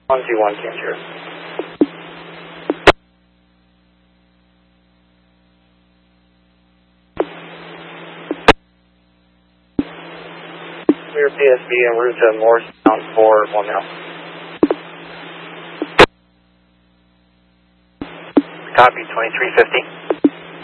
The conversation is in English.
121 Cancer. Clear PSB en route to Morristown for 1 mile. Copy, 2350.